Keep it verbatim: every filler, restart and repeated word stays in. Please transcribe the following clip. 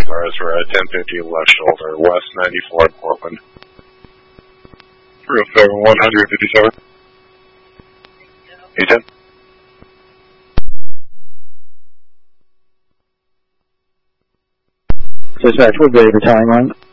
cars. We're at ten fifty left shoulder, west ninety-four in Portland. three oh seven, one fifty-seven. eight ten. Dispatch, we're ready for timeline.